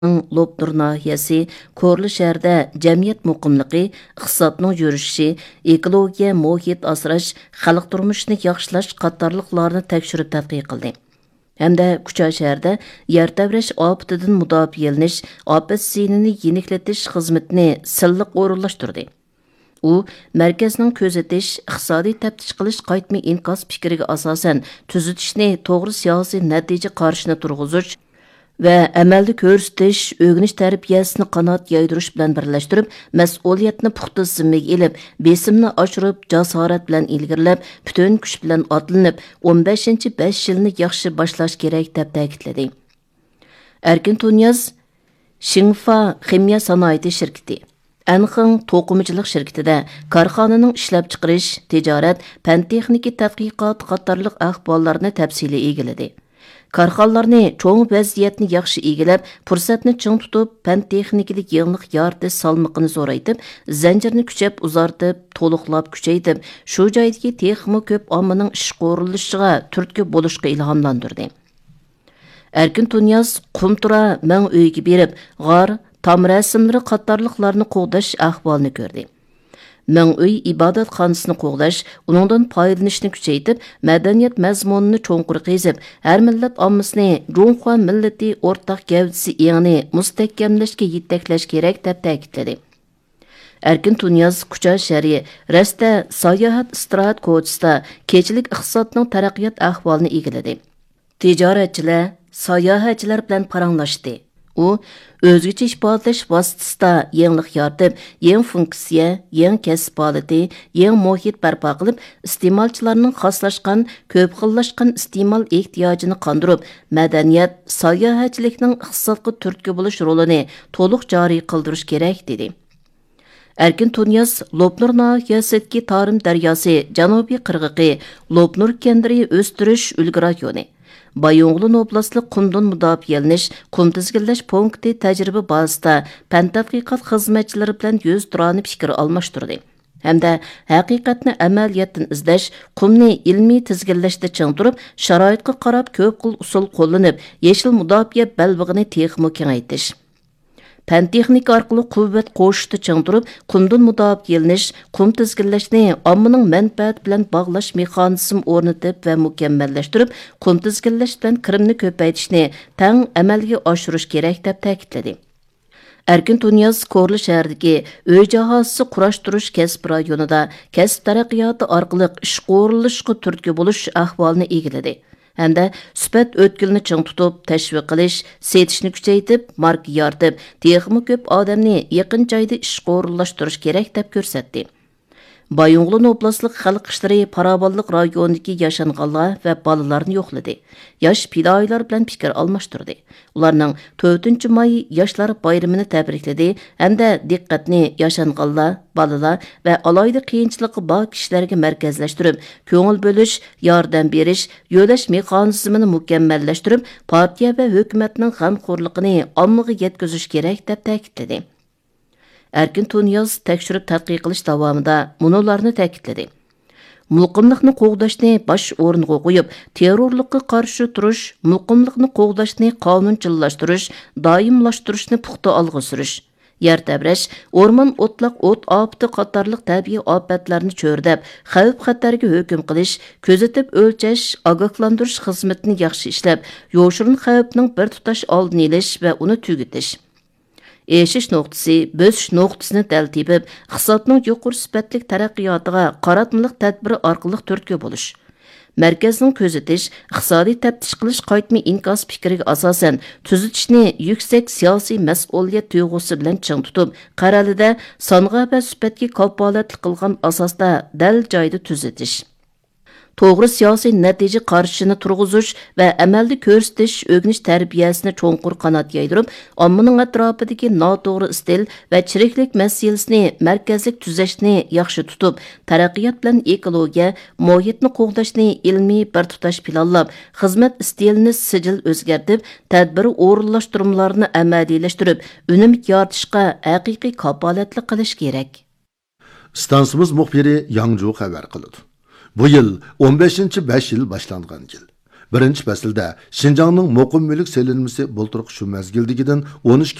Lobnur nahiyasi Korli şəhərdə cəmiyyət muqimliqi, iqtisadның yürüşüşü, ekologiya, muhit asrash, xalq turmuşini yaxşılash qatarlıqlarını təkşürüb tədqiq qildi. Hamda Kucha şəhərdə yer təvrəş afətidən müdafiələniş, afət sinini yenikletish xizmətini silliq o'rinlashtirdi. U, mərkəzinin közetiş, iqtisadi təftiş qilish qaytma inkas fikriga asosan tuzitishni to'g'ri siyosiy natija qarshini turg'izish və əməldə göstəriş, öyrəniş tərbiyəsini qanat yaydırış bilan birləşdirib, məsuliyyətini puxta zimməyə elib, besimni aşırıb, cəsarət bilan ilgirləb, bütün güç bilan atlanıb, 15-ci 5 yılını yaxşı başlaş kerak deyə təkidlədi. Erkin Tunyaz, Xinfa Ximiya Sanoati şirkəti Anxing to'qimchilik shirkatida korxonaning ishlab chiqarish, tijorat, fan texnika tadqiqot qatorliq ahvollarni tafsiliy egiladi. Korxonalarni cho'ng vaziyatni yaxshi egilab, fursatni ching tutib, fan texnikalik yangilik yaratish salmoqini zo'raytib, zanjirni kuchab uzartib, to'liqlab kuchaytib, shu joydagi texmi ko'p ommaning ish qo'rilishiga turtki bo'lishga ilhomlantirdi. Erkin Tunyaz Qumtura mang uyga berib, g'or, tam rasmlari qatorliqlarni qo'g'dash ahvolini ko'rdi. Мың uy ibodatxonasini qo'g'dash, uningdan foydalanishni kuchaytib, madaniyat mazmunini cho'nqur qezib, har millat ommasini Junxua millati o'rtaq gavdasi engini mustahkamlashga yetaklash kerak deb ta'kidladi. Erkin Tunyaz Kucha shahri Rasta sayohat istirohat ko'chasida kechilik iqtisodning taraqqiyot ahvolini egiladi. Tijoratchilar, sayohatchilar bilan paranglashdi. U o'zgacha ifodalash vositasida yangilik yaratib, yangi funksiya, yangi kasb holati, yangi muhit barpo qilib, iste'molchilarning xoslashgan, ko'p xillashgan iste'mol ehtiyojini qondirib, madaniyat, sayohatchilikning iqtisodga turtki bo'lish rolini to'liq joriy qildirish kerak dedi. Erkin Tunyaz Lobnur nahiyasidagi Tarim daryosi janubiy qirg'iqi Lobnur kendiri o'stirish ulgu rayoni. Bayonğlu oblastlik qumdan müdafiələniş, qum tizginlash punkti təcrübə bazasida fan tədqiqat xizmətçiləri bilan yüz turanı fikir almashtırdı. Hamda haqiqatni amaliyatdan izlash, qumni ilmiy tizginlashda ching turib, sharoitga qarab ko'p xil usul qo'llanib, yeshil mudofiya balbig'ini texmo kengaytish. Fan texnika orqali quvvat qo'shishda ching turib, qumdan mudofiələnish, qum tizginlashni ommaning manfaati bilan bog'lash mexanizm o'rnatib va mukammallashtirib, qum tizginlash bilan kirimni ko'paytirishni tang amalga oshirish kerak deb ta'kidladi. Erkin Tunyaz Korli shahridagi uy jahozisi qurashtirish kasb rayonida kasb taraqqiyoti orqali ish qo'rilishga turtki bo'lish ahvolini egiladi. Hamda sifat o'tkilni ching tutib, tashviq qilish, setishni kuchaytib, marka yaratib, texmi ko'p odamni yaqin joyda ish qo'rillashtirish kerak deb ko'rsatdi. Bayonğlu oblastlik xalq ishlari parabollik rayonidagi yashanganlar va bolalarni yo'qladi. Yosh fidoyilar bilan fikr almashtirdi. Ularning 4-may yoshlar bayramini tabrikladi hamda diqqatni yashanganlar, bolalar va alayda qiyinchiligi bor kishilarga markazlashtirib, ko'ngil bo'lish, yordam berish, yo'lash mexanizmini mukammallashtirib, partiya va hukumatning g'amxo'rligini ommaga yetkazish kerak deb ta'kidladi. Erkin Tunyaz tekshirib tadqiq qilish davomida munolarni ta'kidladi. Muqimlikni qo'g'dashni bosh o'ringa qo'yib, terrorlikqa qarshi turish, muqimlikni qo'g'dashni qonunchilashtirish, doimlashtirishni puxta olg'a surish, yer tabrash, o'rmon o'tlaq o't ofati qatorliq tabiiy ofatlarni cho'rdab, xavf-xatarga hukm qilish, kuzatib o'lchash, ogohlantirish xizmatini yaxshi ishlab, yo'shirin xavfning bir tutash oldini olish va uni tugatish. Eşiş noktası, bösüş noktasını təltibib, iqtisadning yuqori sifatlik taraqqiyotiga qaratmalik tədbiri orqali turtki bo'lish. Mərkəzning közetish, iqtisodiy təftiş qilish qaytma inkas fikriga asosan tuzitishni yuksak siyosiy mas'uliyat tuyg'usi bilan ching tutib, qaralida songa va sifatga kafolatlik qilgan asosda dal joyda tuzitish. To'g'ri siyosiy natija qarshini turg'izish va amalda ko'rsatish o'rganish tarbiyasini cho'nqur qanot yaydirib, ommaning atrofidagi noto'g'ri istil va chiriklik masalasini markazlik tuzashni yaxshi tutib, taraqqiyot bilan ekologiya, muhitni qo'g'dashni ilmiy bir tutash planlab, xizmat istilini sijil o'zgartib, tadbir o'rinlashtirmalarni amaliylashtirib, unum yaratishga haqiqiy kafolatlik qilish kerak. Stansimiz muxbiri Yangju xabar qildi. Bu yıl 15-5 yıl başlangan yıl. Birinchi faslda Şinjanның muqim mulk selinmasi bo'ltiriq shu mezgildigidan 12